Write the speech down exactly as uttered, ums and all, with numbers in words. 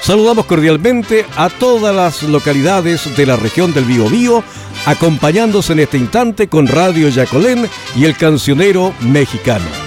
Saludamos cordialmente a todas las localidades de la región del Biobío, acompañándose en este instante con Radio Yacolén y el Cancionero Mexicano.